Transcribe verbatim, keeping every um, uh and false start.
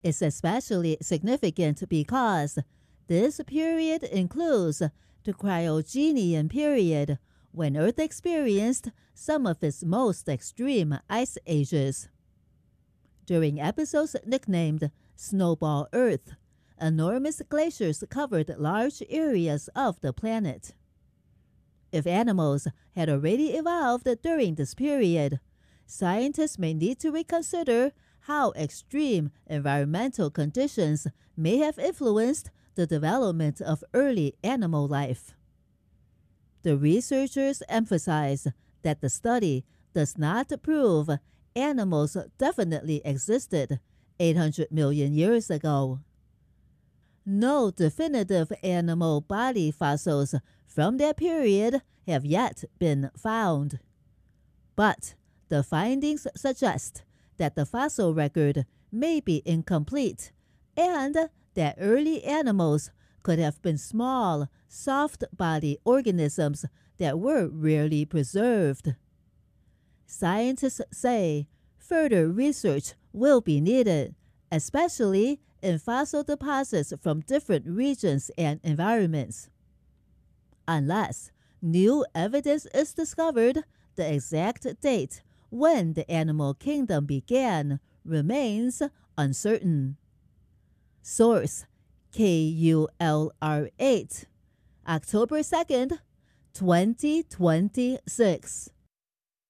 It's especially significant because this period includes the Cryogenian period, when Earth experienced some of its most extreme ice ages. During episodes nicknamed Snowball Earth, enormous glaciers covered large areas of the planet. If animals had already evolved during this period, scientists may need to reconsider how extreme environmental conditions may have influenced the development of early animal life. The researchers emphasize that the study does not prove animals definitely existed eight hundred million years ago. No definitive animal body fossils from that period have yet been found. But the findings suggest that the fossil record may be incomplete and that early animals could have been small, soft-bodied organisms that were rarely preserved. Scientists say further research will be needed, especially in fossil deposits from different regions and environments. Unless new evidence is discovered, the exact date when the animal kingdom began remains uncertain. Source: K U L R eight, October second, twenty twenty-six.